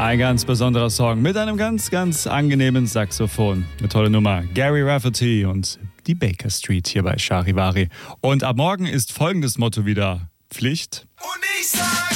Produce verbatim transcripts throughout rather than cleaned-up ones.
Ein ganz besonderer Song mit einem ganz, ganz angenehmen Saxophon. Eine tolle Nummer. Gary Rafferty und die Baker Street hier bei Charivari. Und ab morgen ist folgendes Motto wieder Pflicht. Und ich sag,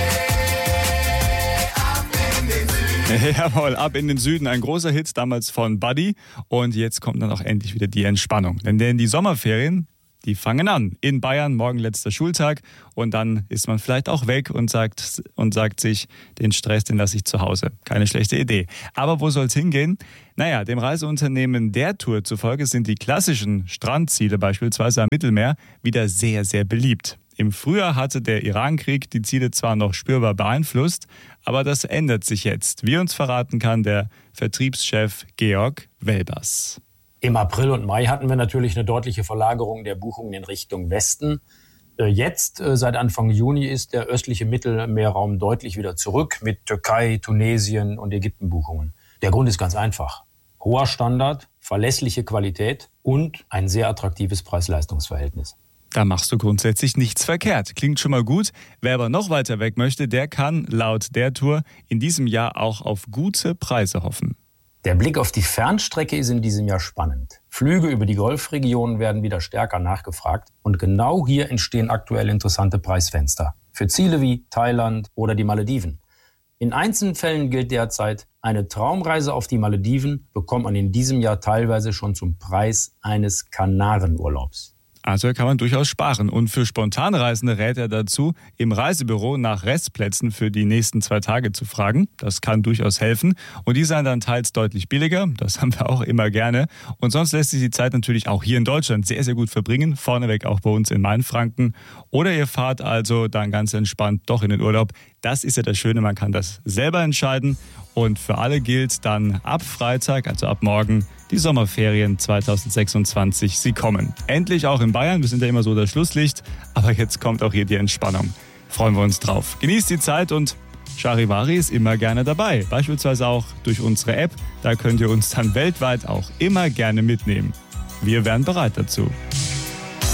hey, ab in den Süden. Jawohl, ab in den Süden. Ein großer Hit damals von Buddy. Und jetzt kommt dann auch endlich wieder die Entspannung. Denn, denn die Sommerferien, die fangen an. In Bayern, morgen letzter Schultag. Und dann ist man vielleicht auch weg und sagt, und sagt sich, den Stress, den lasse ich zu Hause. Keine schlechte Idee. Aber wo soll es hingehen? Naja, dem Reiseunternehmen der Tour zufolge sind die klassischen Strandziele, beispielsweise am Mittelmeer, wieder sehr, sehr beliebt. Im Frühjahr hatte der Irankrieg die Ziele zwar noch spürbar beeinflusst, aber das ändert sich jetzt, wie uns verraten kann der Vertriebschef Georg Welbers. Im April und Mai hatten wir natürlich eine deutliche Verlagerung der Buchungen in Richtung Westen. Jetzt, seit Anfang Juni, ist der östliche Mittelmeerraum deutlich wieder zurück mit Türkei, Tunesien und Ägypten Buchungen. Der Grund ist ganz einfach. Hoher Standard, verlässliche Qualität und ein sehr attraktives Preis-Leistungs-Verhältnis. Da machst du grundsätzlich nichts verkehrt. Klingt schon mal gut. Wer aber noch weiter weg möchte, der kann laut der Tour in diesem Jahr auch auf gute Preise hoffen. Der Blick auf die Fernstrecke ist in diesem Jahr spannend. Flüge über die Golfregion werden wieder stärker nachgefragt. Und genau hier entstehen aktuell interessante Preisfenster. Für Ziele wie Thailand oder die Malediven. In einzelnen Fällen gilt derzeit, eine Traumreise auf die Malediven bekommt man in diesem Jahr teilweise schon zum Preis eines Kanarenurlaubs. Also kann man durchaus sparen. Und für Spontanreisende rät er dazu, im Reisebüro nach Restplätzen für die nächsten zwei Tage zu fragen. Das kann durchaus helfen. Und die seien dann teils deutlich billiger. Das haben wir auch immer gerne. Und sonst lässt sich die Zeit natürlich auch hier in Deutschland sehr, sehr gut verbringen. Vorneweg auch bei uns in Mainfranken. Oder ihr fahrt also dann ganz entspannt doch in den Urlaub. Das ist ja das Schöne, man kann das selber entscheiden. Und für alle gilt dann ab Freitag, also ab morgen, die Sommerferien zweitausendsechsundzwanzig. Sie kommen. Endlich auch in Bayern. Wir sind ja immer so das Schlusslicht. Aber jetzt kommt auch hier die Entspannung. Freuen wir uns drauf. Genießt die Zeit und Charivari ist immer gerne dabei. Beispielsweise auch durch unsere App. Da könnt ihr uns dann weltweit auch immer gerne mitnehmen. Wir wären bereit dazu.